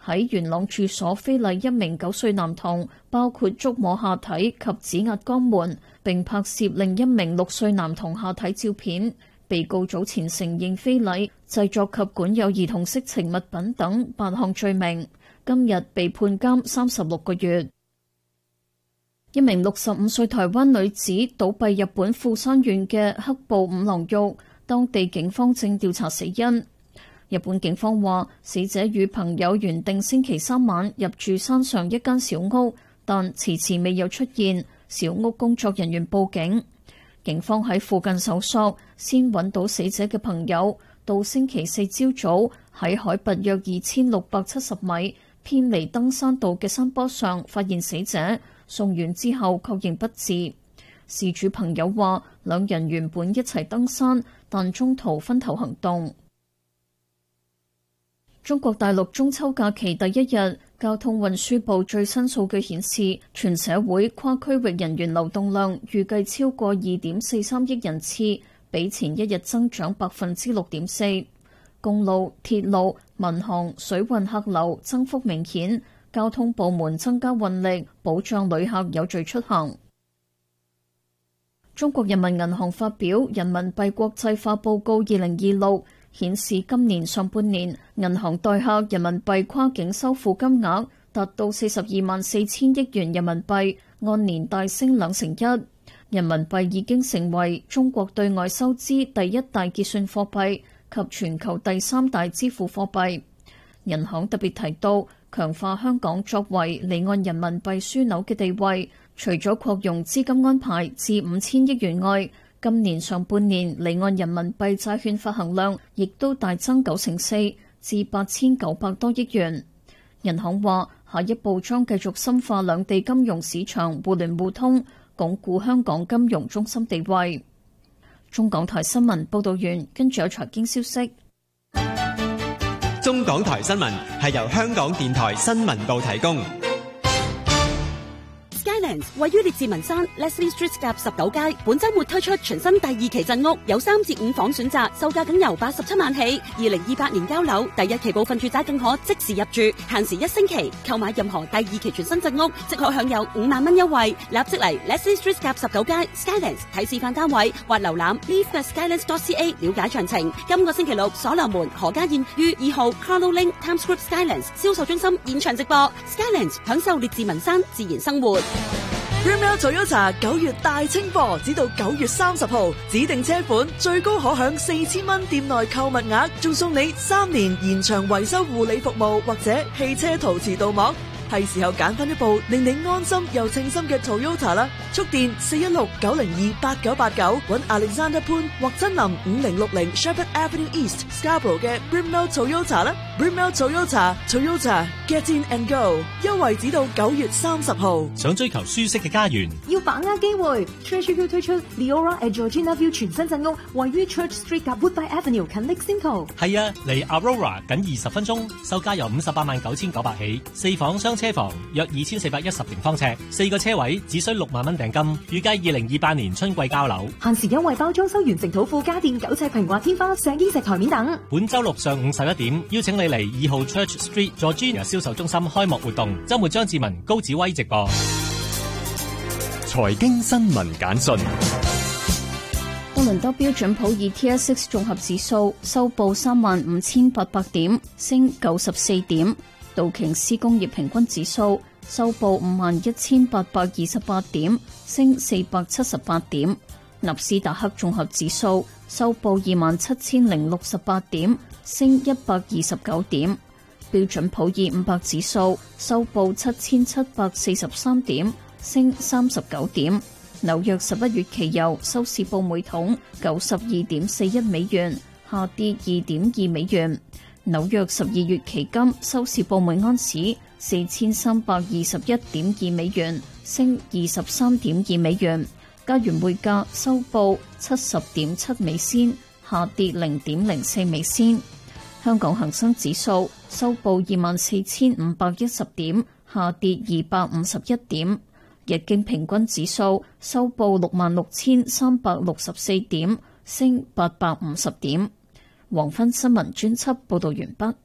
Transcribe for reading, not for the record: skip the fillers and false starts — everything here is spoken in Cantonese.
喺元朗住所非禮一名9歲男童，包括觸摸下體及指壓肛門，並拍攝另一名6歲男童下體照片。被告早前承認非禮、製作及管有兒童色情物品等8項罪名，今日被判監36個月。一名65歲台灣女子倒斃日本富山縣嘅黑部五郎肉，當地警方正調查死因。日本警方話，死者與朋友原定星期3晚入住山上一間小屋，但遲遲未有出現，小屋工作人員報警。警方喺附近搜索，先揾到死者嘅朋友，到星期4朝早喺海拔約2670米偏離登山道嘅山坡上發現死者，送院之後確認不治。事主朋友話，兩人原本一齊登山，但中途分頭行動。中國大陸中秋假期第一日，交通運輸部最新數據顯示，全社會跨區域人員流動量預計超過2.43億人次，比前一日增長6.4%。公路、鐵路、民航、水運客流增幅明顯，交通部門增加運力，保障旅客有序出行。中國人民銀行發表《人民幣國際化報告2026》，顯示今年上半年銀行代客人民幣跨境收付金額達到424000億元人民幣，按年大升2%。人民幣已經成為中國對外收支第一大結算貨幣及全球第3大支付貨幣。銀行特別提到，強化香港作為離岸人民幣樞紐嘅地位，除咗擴容資金安排至5000億元外，今年上半年離岸人民幣債券發行量亦都大增94%至8900多億元。銀行話，下一步將繼續深化兩地金融市場互聯互通，鞏固香港金融中心地位。中港台新聞報道完，跟住有財經消息。 中港台新聞係由香港電台新聞部提供。 Skylands 位於列治文山 Leslie Street 夾19街，本週末推出全新第2期鎮屋，有3至5房選擇，售價僅由87萬起。2028年交樓，第1期部分住宅更可即時入住，限時1星期。購買任何第2期全新鎮屋，即可享有5萬蚊優惠。立即嚟 Leslie Street 夾19街 Skylands 睇示範單位，或瀏覽 live@skylands.ca 了解詳情。今個星期六，所羅門何家燕於2號 Carlo Link Times Square Skylands 銷售中心現場直播。Skylands 享受列治文山自然生活。 Brimell Toyota 9月大清貨，直到9月30號，指定車款最高可享4000蚊店內購物額，仲送你3年延長維修護理服務或者汽車陶瓷鍍膜。係時候揀翻一部令你安心又稱心嘅 Toyota 啦！速電416-902-8989，揾 Alexander 潘或真林5060 Shepherd Avenue East Scarborough 嘅 Brimell Toyota 啦 ！Brimell Toyota Get in and go， 優惠只到9月30號。 想追求舒適嘅家園， 要把握機會。Treasure View 推出 Leora at Georgina View 全新鎮屋，位於 Church Street 及 Woodbine Avenue 近 Lexington。 係啊，離 Aurora 僅20分鐘，售價由589900起，4房雙車房約2410平方尺，4個車位只需6萬蚊訂金，預計2028年春季交樓。 限時優惠包裝修完成土庫家電9尺平滑天花、石英石台面等。 本周六上午11點，邀請你嚟2號 Church Street Georgina 銷售中心開幕活動，周末張志文、高子威直播。 財經新聞簡訊。 多倫多標準普爾 TSX 綜合指數收報35800點，升94點。道瓊斯工業平均指數收報51828點，升478點。納斯達克綜合指數收報27068點，升129點。標準普爾500指數收報7743點，升39點。紐約11月期油收市報每桶92.41美元，下跌2.2美元。紐約12月期金收市報每盎司4321.2美元，升23.2美元。加元匯價收報70.7美仙，下跌0.04美仙。香港恒生指數收報24,510點，下跌251點。日經平均指數收報66,364點，升850點。黃昏新聞專輯報道完畢。